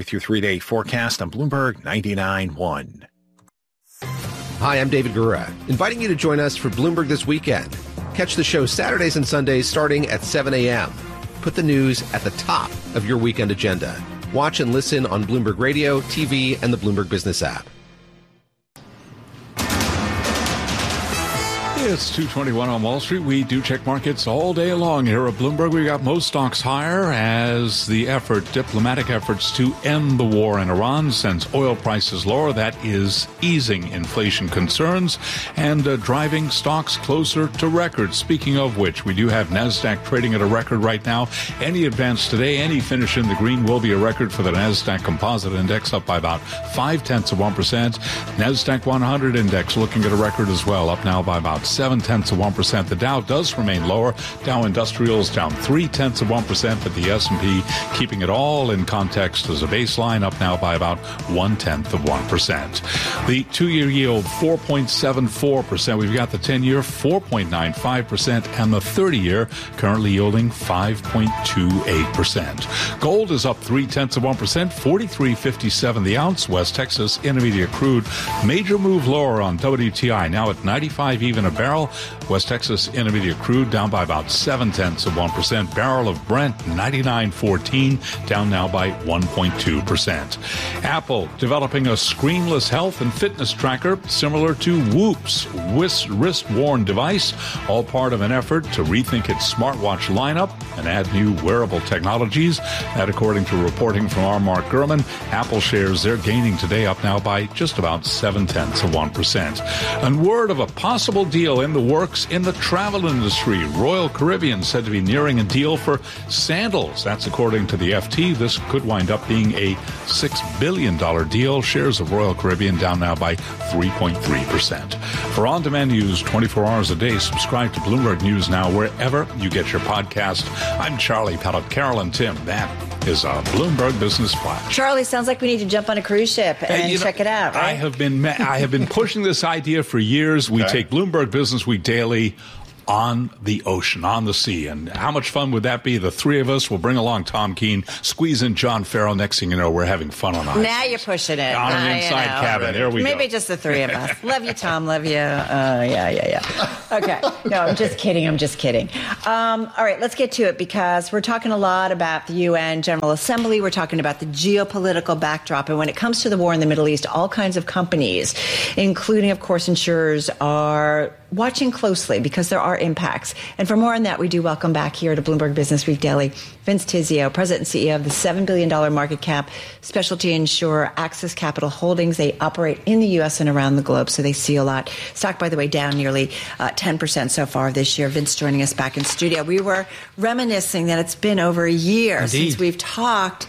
with your 3-day forecast on Bloomberg 99.1. Hi, I'm David Gura, inviting you to join us for Bloomberg This Weekend. Catch the show Saturdays and Sundays starting at 7 a.m. Put the news at the top of your weekend agenda. Watch and listen on Bloomberg Radio, TV, and the Bloomberg Business app. It's 2:21 on Wall Street. We do check markets all day long here at Bloomberg. We got most stocks higher as the diplomatic efforts to end the war in Iran sends oil prices lower. That is easing inflation concerns and driving stocks closer to records. Speaking of which, we do have NASDAQ trading at a record right now. Any advance today, any finish in the green will be a record for the NASDAQ Composite Index, up by about 0.5%. NASDAQ 100 Index looking at a record as well, up now by about 0.7%. The Dow does remain lower. Dow Industrials down 0.3%, but the S&P keeping it all in context as a baseline, up now by about 0.1%. The 2-year yield 4.74%. We've got the 10-year 4.95%, and the 30-year currently yielding 5.28%. Gold is up 0.3%, 43.57 the ounce. West Texas Intermediate crude major move lower on WTI, now at 95 even a barrel. West Texas Intermediate crude down by about 0.7%. Barrel of Brent 99.14, down now by 1.2%. Apple developing a screenless health and fitness tracker similar to Whoop's wrist-worn device, all part of an effort to rethink its smartwatch lineup and add new wearable technologies. That, according to reporting from our Mark Gurman, Apple shares they're gaining today, up now by just about 0.7%. And word of a possible deal in the works in the travel industry. Royal Caribbean said to be nearing a deal for sandals. That's according to the FT. This could wind up being a $6 billion deal. Shares of Royal Caribbean down now by 3.3%. For on-demand news 24 hours a day, subscribe to Bloomberg News Now wherever you get your podcast. I'm Charlie Pellet. Carol and Tim, that is a Bloomberg Business Flash. Charlie, sounds like we need to jump on a cruise ship and check it out, right? I have been pushing this idea for years. We take Bloomberg Business Week daily on the ocean, on the sea. And how much fun would that be? The three of us will bring along Tom Keene, squeeze in John Farrell. Next thing you know, we're having fun on ice. Now you're pushing it. On an inside cabin. There we go. Maybe just the three of us. Love you, Tom. Love you. Yeah. Okay. No, I'm just kidding. All right, let's get to it because we're talking a lot about the UN General Assembly. We're talking about the geopolitical backdrop. And when it comes to the war in the Middle East, all kinds of companies, including, of course, insurers, are watching closely because there are impacts. And for more on that, we do welcome back here to Bloomberg Business Week Daily, Vince Tizzio, President and CEO of the $7 billion market cap specialty insurer Axis Capital Holdings. They operate in the U.S. and around the globe, so they see a lot. Stock, by the way, down nearly 10% so far this year. Vince joining us back in studio. We were reminiscing that it's been over a year since we've talked.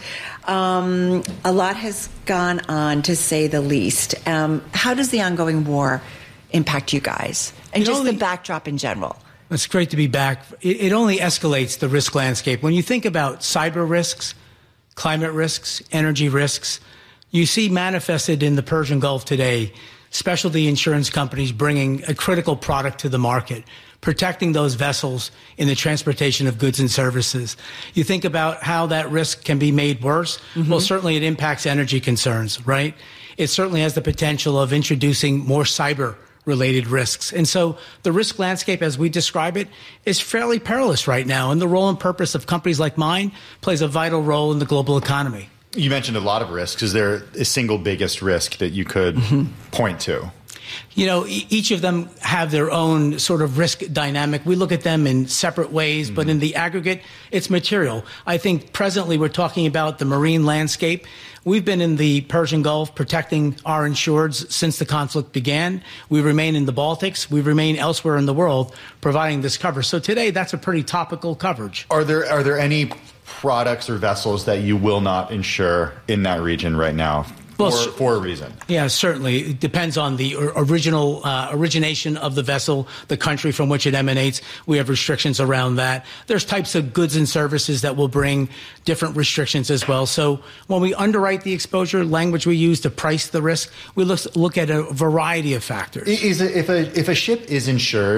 A lot has gone on, to say the least. How does the ongoing war impact you guys? And just the backdrop in general. It's great to be back. It only escalates the risk landscape. When you think about cyber risks, climate risks, energy risks, you see manifested in the Persian Gulf today specialty insurance companies bringing a critical product to the market, protecting those vessels in the transportation of goods and services. You think about how that risk can be made worse. Mm-hmm. Well, certainly it impacts energy concerns, right? It certainly has the potential of introducing more cyber-related risks. And so the risk landscape, as we describe it, is fairly perilous right now. And the role and purpose of companies like mine plays a vital role in the global economy. You mentioned a lot of risks. Is there a single biggest risk that you could point to? You know, each of them have their own sort of risk dynamic. We look at them in separate ways, but in the aggregate, it's material. I think presently we're talking about the marine landscape. We've been in the Persian Gulf protecting our insureds since the conflict began. We remain in the Baltics. We remain elsewhere in the world providing this coverage. So today, that's a pretty topical coverage. Are there any products or vessels that you will not insure in that region right now? For a reason. Yeah, certainly. It depends on the origination of the vessel, the country from which it emanates. We have restrictions around that. There's types of goods and services that will bring different restrictions as well. So when we underwrite the exposure, language we use to price the risk, we look at a variety of factors. If a ship is insured,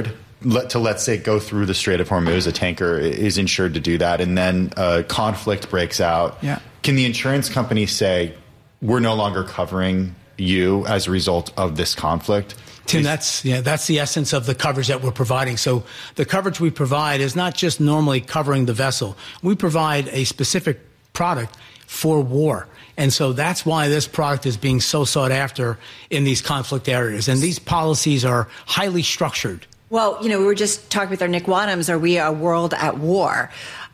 let's say, go through the Strait of Hormuz, a tanker is insured to do that, and then a conflict breaks out. Yeah. Can the insurance company say, we're no longer covering you as a result of this conflict? Tim, that's the essence of the coverage that we're providing. So the coverage we provide is not just normally covering the vessel. We provide a specific product for war. And so that's why this product is being so sought after in these conflict areas. And these policies are highly structured. Well, we were just talking with our Nick Wadhams, are we a world at war?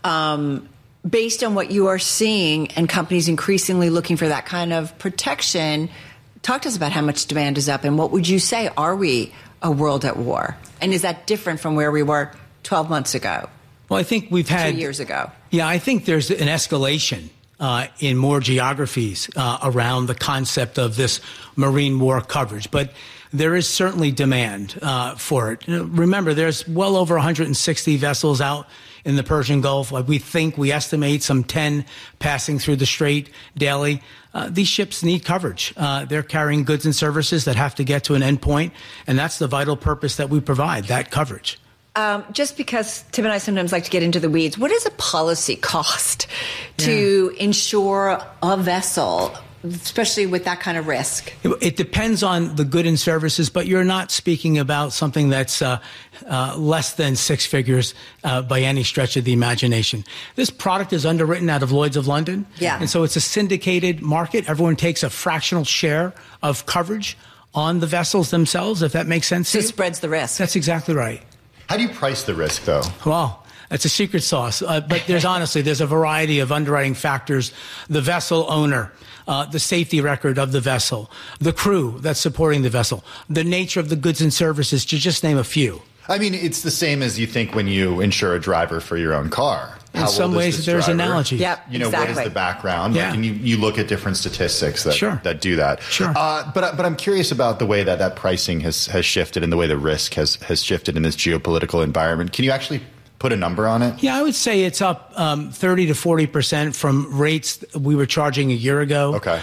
Based on what you are seeing and companies increasingly looking for that kind of protection, talk to us about how much demand is up and what would you say, are we a world at war? And is that different from where we were 12 months ago? Well, I think we've had 2 years ago. Yeah, I think there's an escalation in more geographies around the concept of this marine war coverage. But there is certainly demand for it. Remember, there's well over 160 vessels out in the Persian Gulf. We estimate some 10 passing through the Strait daily. These ships need coverage. They're carrying goods and services that have to get to an endpoint, and that's the vital purpose that we provide, that coverage. Just because Tim and I sometimes like to get into the weeds, what does a policy cost to insure a vessel, especially with that kind of risk? It depends on the good and services, but you're not speaking about something that's less than six figures by any stretch of the imagination. This product is underwritten out of Lloyd's of London. Yeah. And so it's a syndicated market. Everyone takes a fractional share of coverage on the vessels themselves, if that makes sense to you. So it spreads the risk. That's exactly right. How do you price the risk, though? Well, it's a secret sauce. But there's a variety of underwriting factors. The vessel owner, the safety record of the vessel, the crew that's supporting the vessel, the nature of the goods and services, to just name a few. I mean, it's the same as you think when you insure a driver for your own car. In some ways, there's analogies. Yep, exactly. What is the background? Yeah. And you look at different statistics that do that. Sure. But I'm curious about the way that pricing has shifted and the way the risk has shifted in this geopolitical environment. Can you actually put a number on it? Yeah, I would say it's up 30 to 40% from rates we were charging a year ago. Okay.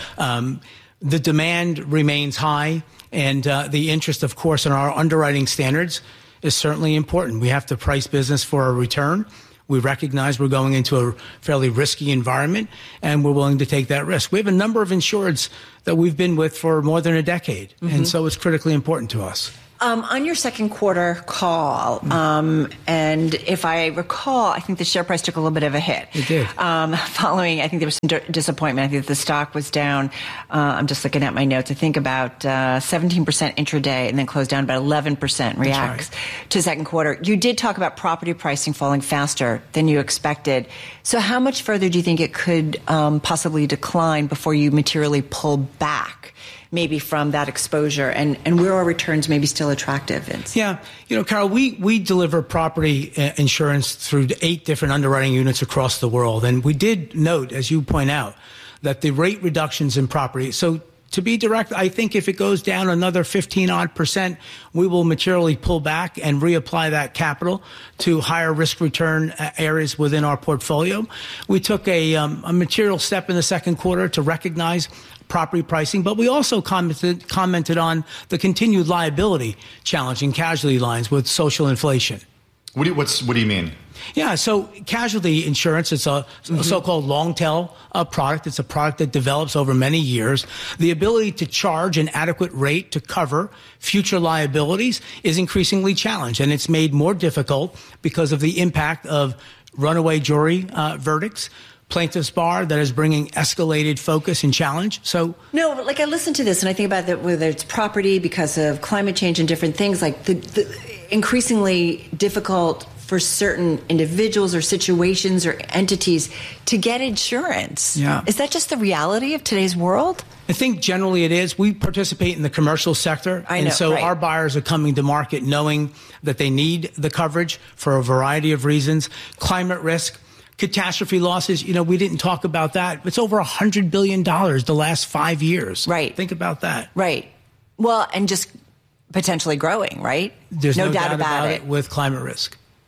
The demand remains high, and the interest, of course, in our underwriting standards is certainly important. We have to price business for a return. We recognize we're going into a fairly risky environment, and we're willing to take that risk. We have a number of insureds that we've been with for more than a decade, and so it's critically important to us. On your second quarter call, and if I recall, I think the share price took a little bit of a hit. It did. Following, I think there was some disappointment. I think the stock was down. I'm just looking at my notes. I think about 17% intraday and then closed down about 11% reacts to second quarter. You did talk about property pricing falling faster than you expected. So how much further do you think it could possibly decline before you materially pull back? Maybe from that exposure, and where are returns maybe still attractive, Vince? Yeah. Carol, we deliver property insurance through 8 different underwriting units across the world. And we did note, as you point out, that the rate reductions in property. So to be direct, I think if it goes down another 15% we will materially pull back and reapply that capital to higher risk return areas within our portfolio. We took a material step in the second quarter to recognize property pricing, but we also commented on the continued liability challenge in casualty lines with social inflation. What do you mean? Yeah, so casualty insurance, it's a so-called long-tail product. It's a product that develops over many years. The ability to charge an adequate rate to cover future liabilities is increasingly challenged, and it's made more difficult because of the impact of runaway jury verdicts, plaintiff's bar that is bringing escalated focus and challenge. So no, but I listen to this and I think about that, whether it's property because of climate change and different things, like the increasingly difficult for certain individuals or situations or entities to get insurance. Yeah. Is that just the reality of today's world? I think generally it is. We participate in the commercial sector. And so our buyers are coming to market knowing that they need the coverage for a variety of reasons. Climate risk, catastrophe losses, we didn't talk about that. It's over $100 billion the last 5 years. Right. Think about that. Right. Well, and just potentially growing, right? There's no doubt about it with climate risk.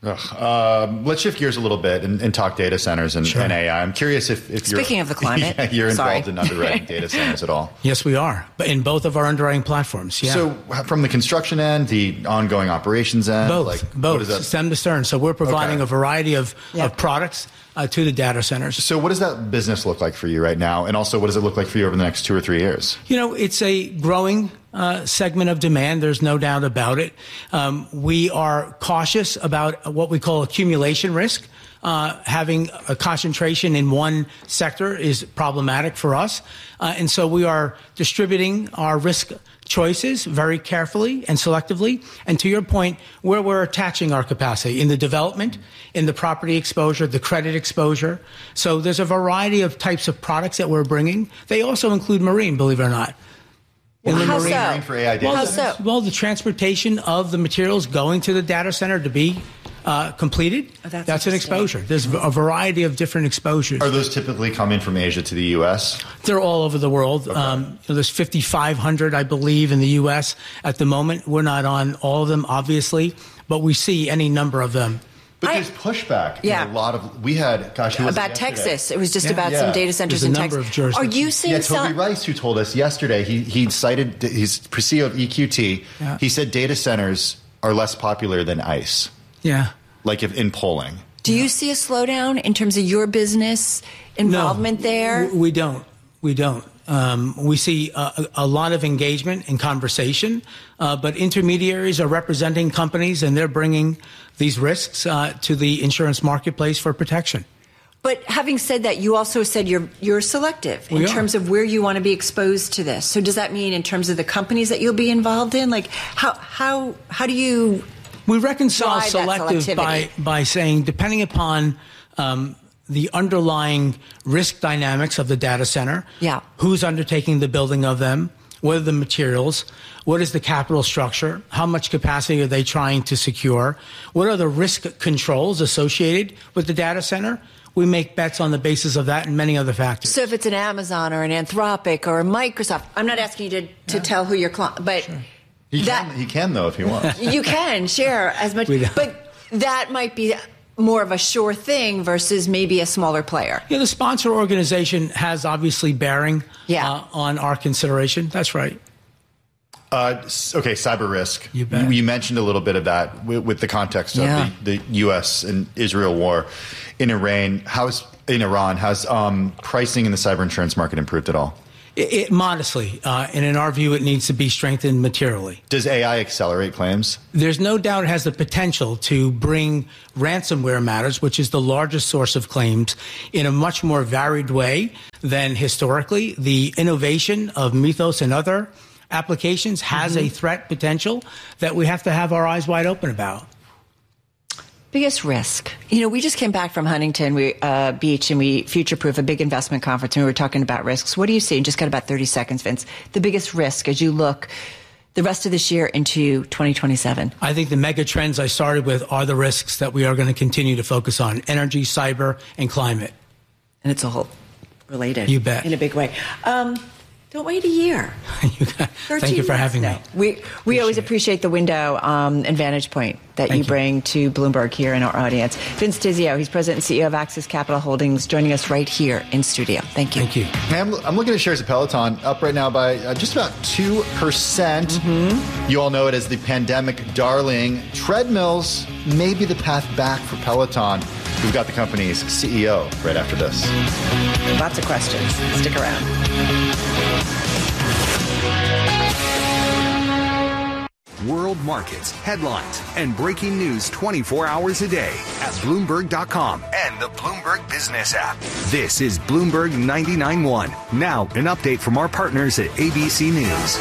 Let's shift gears a little bit and talk data centers and AI. I'm curious if Speaking of the climate, you're involved in underwriting data centers at all. Yes, we are, but in both of our underwriting platforms. Yeah. So from the construction end, the ongoing operations end, both stem to stern. So we're providing a variety of products to the data centers. So what does that business look like for you right now? And also, what does it look like for you over the next 2 or 3 years? It's a growing segment of demand. There's no doubt about it. We are cautious about what we call accumulation risk. Having a concentration in one sector is problematic for us. And so we are distributing our risk choices very carefully and selectively. And to your point, where we're attaching our capacity in the development, in the property exposure, the credit exposure. So there's a variety of types of products that we're bringing. They also include marine, believe it or not. Marine for AI data centers? Well, the transportation of the materials going to the data center to be completed, that's an exposure. There's a variety of different exposures. Are those typically coming from Asia to the U.S.? They're all over the world. Okay. There's 5,500, I believe, in the U.S. at the moment. We're not on all of them, obviously, but we see any number of them. But there's pushback. Yeah. A lot of, we had, who was about Texas. It was just about some data centers in Texas. Are you seeing Toby Rice, who told us yesterday, he cited, he's CEO of EQT. Yeah. He said data centers are less popular than ICE. Yeah. Like if in polling. Do you see a slowdown in terms of your business involvement there? We don't. We see a lot of engagement and conversation, but intermediaries are representing companies and they're bringing these risks to the insurance marketplace for protection. But having said that, you also said you're selective in terms of where you want to be exposed to this. So does that mean in terms of the companies that you'll be involved in? Like how do you... We reconcile selective by saying, depending upon the underlying risk dynamics of the data center, who's undertaking the building of them, what are the materials, what is the capital structure, how much capacity are they trying to secure, what are the risk controls associated with the data center. We make bets on the basis of that and many other factors. So if it's an Amazon or an Anthropic or a Microsoft, I'm not asking you to tell who your client, but... Sure. He can, though, if he wants. You can share as much. But that might be more of a sure thing versus maybe a smaller player. Yeah, the sponsor organization has obviously bearing on our consideration. That's right. Okay, cyber risk. You bet. You mentioned a little bit of that with the context of the U.S. and Israel war in Iran. How's pricing in the cyber insurance market improved at all? Modestly, and in our view, it needs to be strengthened materially. Does AI accelerate claims? There's no doubt it has the potential to bring ransomware matters, which is the largest source of claims, in a much more varied way than historically. The innovation of Mythos and other applications has a threat potential that we have to have our eyes wide open about. Biggest risk. We just came back from Huntington Beach and we future-proof a big investment conference and we were talking about risks. What do you see? Just got about 30 seconds, Vince. The biggest risk as you look the rest of this year into 2027. I think the mega trends I started with are the risks that we are going to continue to focus on: energy, cyber, and climate. And it's all related. You bet. In a big way. Don't wait a year. Thank you for having me. We always appreciate the window and vantage point that you bring to Bloomberg here in our audience. Vince Tizzio, he's president and CEO of Axis Capital Holdings, joining us right here in studio. Thank you. Thank you. Hey, I'm looking at shares of Peloton, up right now by just about 2%. You all know it as the pandemic darling. Treadmills may be the path back for Peloton. We've got the company's CEO right after this. Lots of questions. Stick around. World markets, headlines, and breaking news 24 hours a day at Bloomberg.com and the Bloomberg Business app. This is Bloomberg 99.1. Now, an update from our partners at ABC News.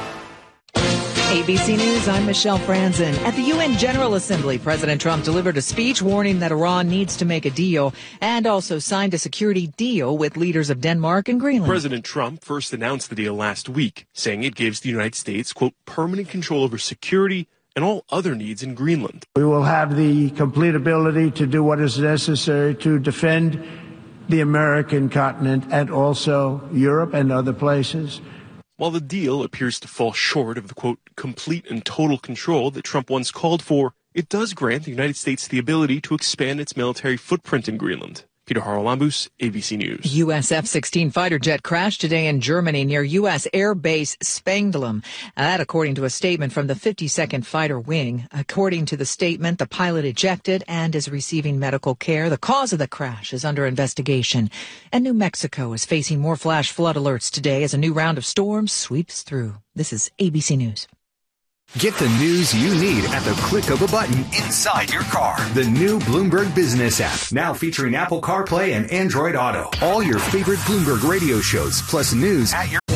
ABC News, I'm Michelle Franzen. At the UN General Assembly, President Trump delivered a speech warning that Iran needs to make a deal and also signed a security deal with leaders of Denmark and Greenland. President Trump first announced the deal last week, saying it gives the United States, quote, permanent control over security and all other needs in Greenland. We will have the complete ability to do what is necessary to defend the American continent and also Europe and other places. While the deal appears to fall short of the, quote, complete and total control that Trump once called for, it does grant the United States the ability to expand its military footprint in Greenland. Peter Haralambous, ABC News. U.S. F-16 fighter jet crashed today in Germany near U.S. Air Base Spangdahlem. That according to a statement from the 52nd Fighter Wing. According to the statement, the pilot ejected and is receiving medical care. The cause of the crash is under investigation. And New Mexico is facing more flash flood alerts today as a new round of storms sweeps through. This is ABC News. Get the news you need at the click of a button inside your car. The new Bloomberg Business app, now featuring Apple CarPlay and Android Auto. All your favorite Bloomberg radio shows, plus news at your